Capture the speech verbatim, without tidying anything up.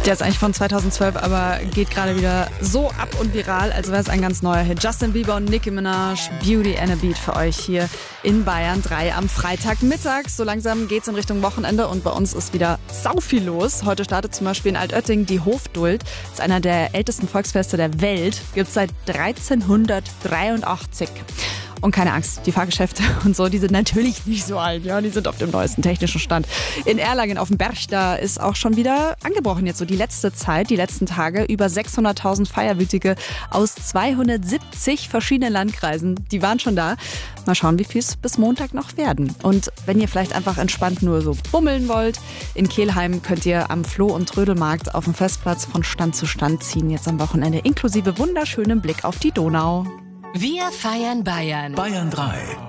Der ist eigentlich von zweitausendzwölf, aber geht gerade wieder so ab und viral, als wäre es ein ganz neuer Hit. Justin Bieber und Nicki Minaj, Beauty and a Beat für euch hier in Bayern drei am Freitagmittag. So langsam geht's in Richtung Wochenende und bei uns ist wieder sau viel los. Heute startet zum Beispiel in Altötting die Hofduld. Das ist einer der ältesten Volksfeste der Welt. Gibt's seit dreizehnhundertdreiundachtzig. Und keine Angst, die Fahrgeschäfte und so, die sind natürlich nicht so alt, ja, die sind auf dem neuesten technischen Stand. In Erlangen auf dem Berg, da ist auch schon wieder angebrochen jetzt so die letzte Zeit, die letzten Tage, über sechshunderttausend Feierwütige aus zweihundertsiebzig verschiedenen Landkreisen, die waren schon da. Mal schauen, wie viel es bis Montag noch werden. Und wenn ihr vielleicht einfach entspannt nur so bummeln wollt, in Kelheim könnt ihr am Floh- und Trödelmarkt auf dem Festplatz von Stand zu Stand ziehen, jetzt am Wochenende, inklusive wunderschönem Blick auf die Donau. Wir feiern Bayern. Bayern drei.